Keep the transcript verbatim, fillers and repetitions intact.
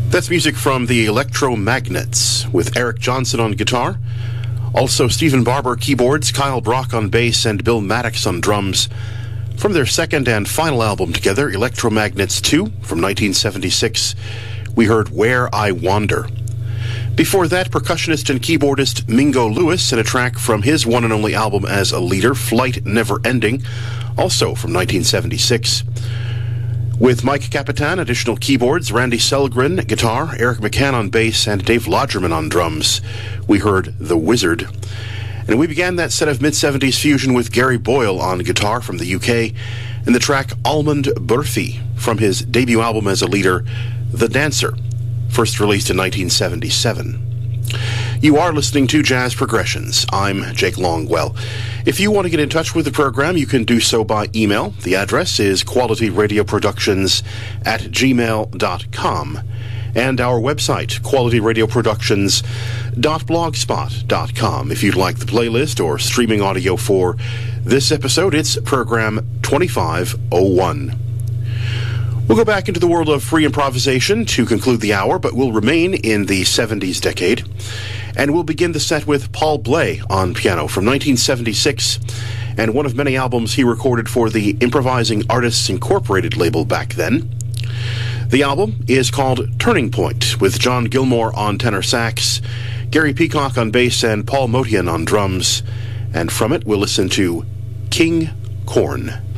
That's music from the Electromagnets with Eric Johnson on guitar. Also Stephen Barber keyboards, Kyle Brock on bass, and Bill Maddox on drums. From their second and final album together, Electromagnets two, from nineteen seventy-six, we heard Where I Wander. Before that, percussionist and keyboardist Mingo Lewis in a track from his one and only album as a leader, Flight Never Ending, also from nineteen seventy-six. With Mike Capitan, additional keyboards, Randy Selgren, guitar, Eric McCann on bass, and Dave Lodgerman on drums, we heard The Wizard. And we began that set of mid-seventies fusion with Gary Boyle on guitar from the U K, and the track Almond Burfi from his debut album as a leader, The Dancer, first released in nineteen seventy-seven. You are listening to Jazz Progressions. I'm Jake Longwell. If you want to get in touch with the program, you can do so by email. The address is qualityradioproductions at gmail dot com. And our website, quality radio productions dot blogspot dot com. If you'd like the playlist or streaming audio for this episode, it's program twenty-five oh one. We'll go back into the world of free improvisation to conclude the hour, but we'll remain in the seventies decade. And we'll begin the set with Paul Bley on piano from nineteen seventy-six, and one of many albums he recorded for the Improvising Artists Incorporated label back then. The album is called Turning Point, with John Gilmore on tenor sax, Gary Peacock on bass, and Paul Motian on drums. And from it, we'll listen to King Corn.